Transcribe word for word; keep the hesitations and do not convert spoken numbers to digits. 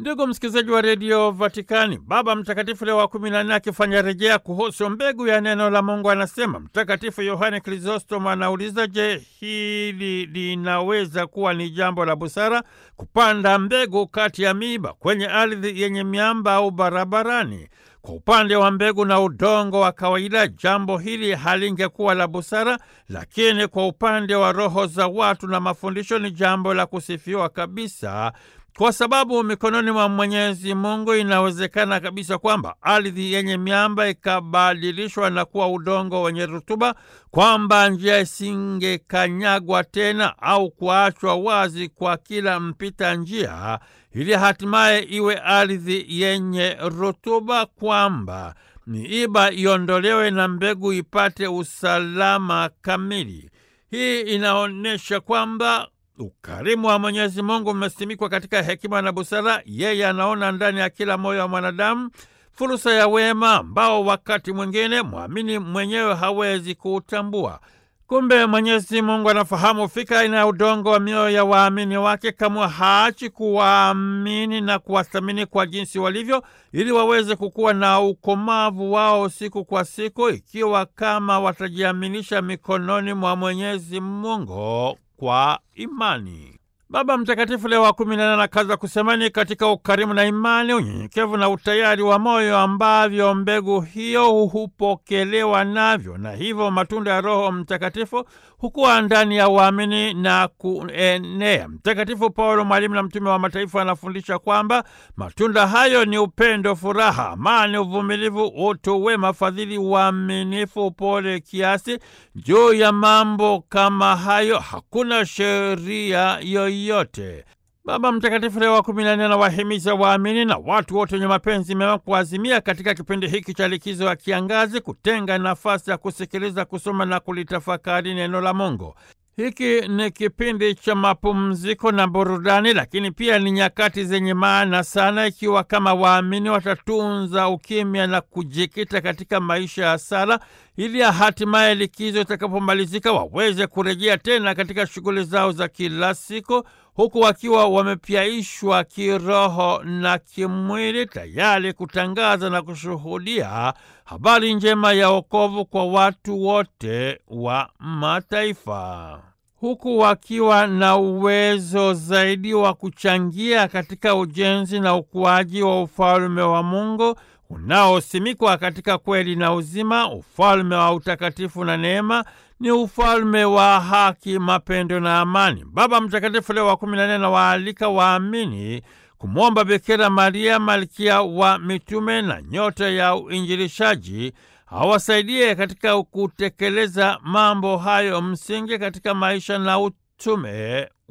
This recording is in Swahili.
Ndugu msikilizaji wa redio Vatikani, Baba Mtakatifu Leo wa kumi na nne akifanya rejea kuhusu mbegu ya neno la Mungu anasema, Mtakatifu Yohane Krizostomo anauliza, je, hili linaweza kuwa ni jambo la busara kupanda mbegu kati ya miiba kwenye ardhi yenye miamba au barabarani? Kwa upande wa mbegu na udongo wa kawaida, jambo hili halingekuwa la busara, lakini kwa upande wa roho za watu na mafundisho ni jambo la kusifiwa kabisa, kwa sababu mikononi mwa Mwenyezi Mungu inawezekana kabisa kwamba ardhi yenye miamba ikabadilishwa na kuwa udongo wenye rutuba, kwamba njia isingekanyagwa tena au kuachwa wazi kwa kila mpita njia, ili hatimaye iwe ardhi yenye rutuba, kwamba miiba iondolewe na mbegu ipate usalama kamili. Hii inaonyesha kwamba ukarimu wa Mwenyezi Mungu umesimikwa katika hekima na busara. Yeye anaona ndani ya kila moyo wa mwanadamu fursa ya wema ambao wakati mwingine mwamini mwenyewe hawezi kuutambua. Kumbe Mwenyezi Mungu anafahamu fika aina ya udongo wa mioyo ya waamini wake, kama haachi kuwaamini na kuwathamini kwa jinsi walivyo, ili waweze kukuwa na ukomavu wao siku kwa siku, ikiwa kama watajiaminisha mikononi mwa Mwenyezi Mungu kwa imani. Baba Mtakatifu Leo wa kumi na nane anakaza kusema ni katika ukarimu na imani, unyenyekevu na utayari wa moyo ambavyo mbegu hiyo hupokelewa navyo, na hivyo matunda ya Roho Mtakatifu hukuwa ndani ya waamini na kuenea. Mtakatifu Paulo, mwalimu na mtume wa mataifa, anafundisha kwamba matunda hayo ni upendo, furaha, amani, uvumilivu, utu wema, fadhili, uaminifu, upole, kiasi. Juu ya mambo kama hayo hakuna sheria yoyote. Baba Mtakatifu Leo wa kumi na nne anawahimiza waamini na watu wote wenye mapenzi mema kuazimia katika kipindi hiki cha likizo ya kiangazi kutenga nafasi ya kusikiliza, kusoma na kulitafakari neno la Mungu. Hiki ni kipindi cha mapumziko na burudani, lakini pia ni nyakati zenye maana sana, ikiwa kama waamini watatunza ukimya na kujikita katika maisha ya sala, ili hatimaye likizo itakapomalizika waweze kurejea tena katika shughuli zao za kila siku, huku wakiwa wamepyaishwa kiroho na kimwili, tayari kutangaza na kushuhudia habari njema ya wokovu kwa watu wote wa mataifa, huku wakiwa na uwezo zaidi wa kuchangia katika ujenzi na ukuaji wa ufalme wa Mungu unaosimikwa katika kweli na uzima. Ufalme wa utakatifu na neema ni ufalme wa haki, mapendo na amani. Baba Mtakatifu Leo wa kumi na nne anawaalika waamini kumwomba Bikira Maria, malkia wa mitume na nyota ya uinjilishaji, awasaidie katika kutekeleza mambo hayo msingi katika maisha na utume